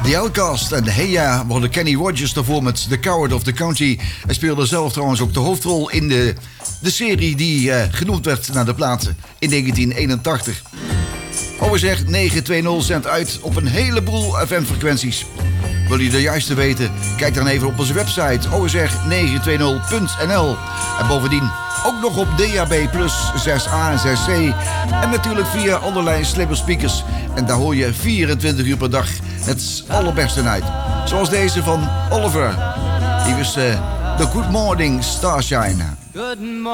The Outcast en Hey Ya worden Kenny Rogers daarvoor met The Coward of the County. Hij speelde zelf trouwens ook de hoofdrol in de serie die genoemd werd naar de platen in 1981. OSR 920 zendt uit op een heleboel FM-frequenties. Wil je de juiste weten? Kijk dan even op onze website osr920.nl. En bovendien ook nog op DAB+, 6A en 6C. En natuurlijk via allerlei slimme speakers. En daar hoor je 24 uur per dag het allerbeste uit. Zoals deze van Oliver. Die was The Good Morning Starshine. Good morning.